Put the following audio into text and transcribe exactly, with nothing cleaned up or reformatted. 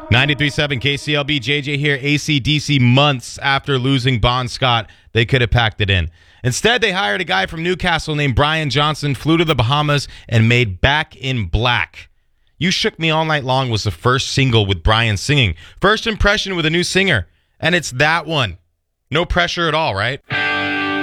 ninety-three point seven K C L B, J J here. A C D C months after losing Bon Scott, they could have packed it in. Instead, they hired a guy from Newcastle named Brian Johnson, flew to the Bahamas, and made Back in Black. You Shook Me All Night Long was the first single with Brian singing. First impression with a new singer. And it's that one. No pressure at all, right?